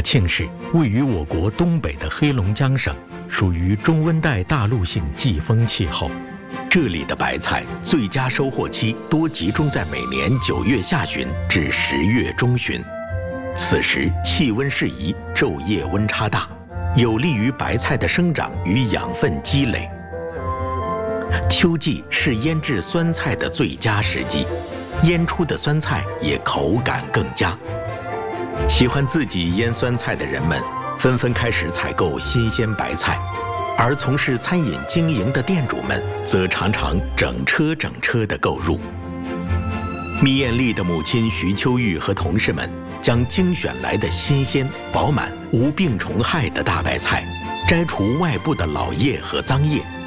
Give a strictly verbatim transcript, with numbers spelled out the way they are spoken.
庆市位于我国东北的黑龙江省，属于中温带大陆性季风气候。这里的白菜最佳收获期多集中在每年九月下旬至十月中旬，此时气温适宜，昼夜温差大，有利于白菜的生长与养分积累。秋季是腌制酸菜的最佳时机，腌出的酸菜也口感更佳。喜欢自己腌酸菜的人们纷纷开始采购新鲜白菜，而从事餐饮经营的店主们则常常整车整车地购入。密艳丽的母亲徐秋玉和同事们将精选来的新鲜、饱满、无病虫害的大白菜，摘除外部的老叶和脏叶，